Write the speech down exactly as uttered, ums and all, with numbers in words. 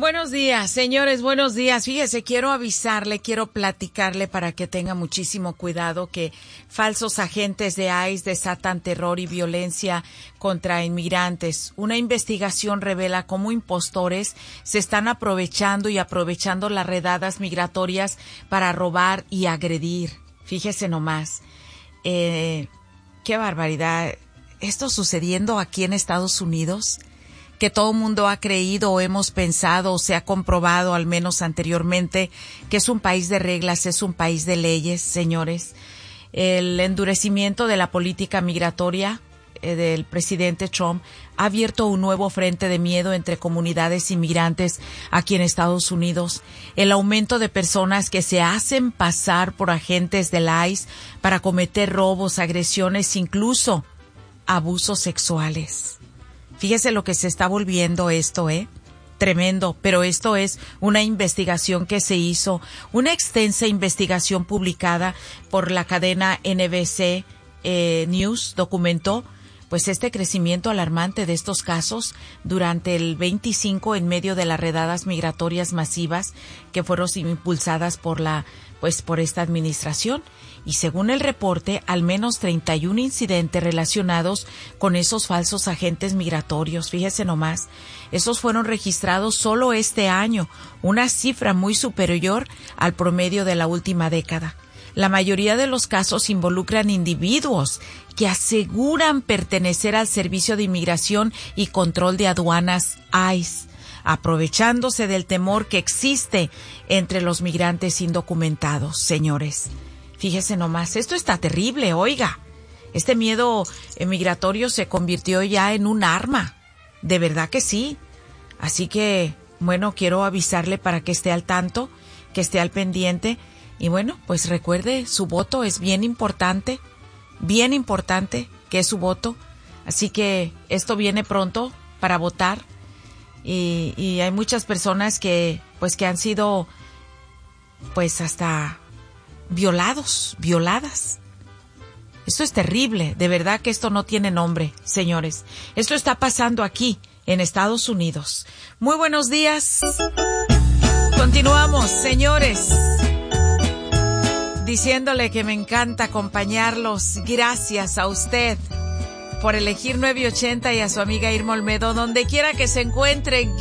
Buenos días, señores, buenos días. Fíjese, quiero avisarle, quiero platicarle para que tenga muchísimo cuidado que falsos agentes de I C E desatan terror y violencia contra inmigrantes. Una investigación revela cómo impostores se están aprovechando y aprovechando las redadas migratorias para robar y agredir. Fíjese nomás, eh, qué barbaridad. Esto sucediendo aquí en Estados Unidos, que todo el mundo ha creído o hemos pensado o se ha comprobado, al menos anteriormente, que es un país de reglas, es un país de leyes, señores. El endurecimiento de la política migratoria eh, del presidente Trump ha abierto un nuevo frente de miedo entre comunidades inmigrantes aquí en Estados Unidos. El aumento de personas que se hacen pasar por agentes del I C E para cometer robos, agresiones, incluso abusos sexuales. Fíjese lo que se está volviendo esto, ¿eh? Tremendo, pero esto es una investigación que se hizo, una extensa investigación publicada por la cadena N B C eh, News, documentó pues este crecimiento alarmante de estos casos durante el veinticinco en medio de las redadas migratorias masivas que fueron impulsadas por la pues por esta administración. Y según el reporte, al menos treinta y un incidentes relacionados con esos falsos agentes migratorios. Fíjese nomás, esos fueron registrados solo este año, una cifra muy superior al promedio de la última década. La mayoría de los casos involucran individuos que aseguran pertenecer al Servicio de Inmigración y Control de Aduanas I C E, aprovechándose del temor que existe entre los migrantes indocumentados, señores. Fíjese nomás, esto está terrible, oiga. Este miedo migratorio se convirtió ya en un arma. De verdad que sí. Así que, bueno, quiero avisarle para que esté al tanto, que esté al pendiente. Y bueno, pues recuerde, su voto es bien importante, bien importante que es su voto. Así que esto viene pronto para votar. Y, y hay muchas personas que, pues, que han sido, pues, hasta violados, violadas. Esto es terrible, de verdad que esto no tiene nombre, señores. Esto está pasando aquí, en Estados Unidos. Muy buenos días. Continuamos, señores, diciéndole que me encanta acompañarlos. Gracias a usted por elegir nueve ochenta y a su amiga Irma Olmedo, donde quiera que se encuentren.